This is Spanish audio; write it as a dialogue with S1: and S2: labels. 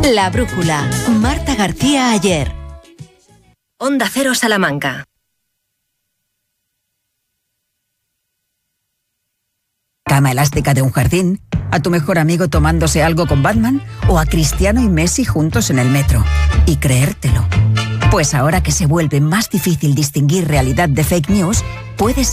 S1: La brújula. Marta García Ayer.
S2: Onda Cero Salamanca.
S3: Cama elástica de un jardín, a tu mejor amigo tomándose algo con Batman o a Cristiano y Messi juntos en el metro. Y creértelo. Pues ahora que se vuelve más difícil distinguir realidad de fake news, puedes